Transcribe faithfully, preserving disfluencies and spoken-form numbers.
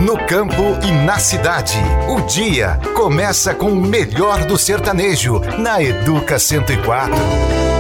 no campo e na cidade. O dia começa com o melhor do sertanejo na Educa cento e quatro.